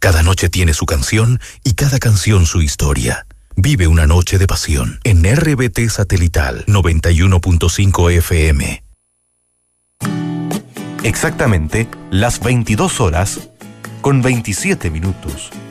Cada noche tiene su canción y cada canción su historia. Vive una noche de pasión en RBT Satelital 91.5 FM. Exactamente las 22 horas con 27 minutos.